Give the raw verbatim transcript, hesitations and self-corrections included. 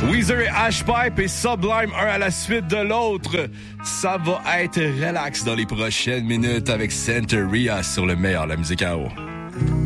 Weezer et Ashpipe et Sublime, un à la suite de l'autre. Ça va être relax dans les prochaines minutes avec Santeria sur le meilleur de la musique à eau.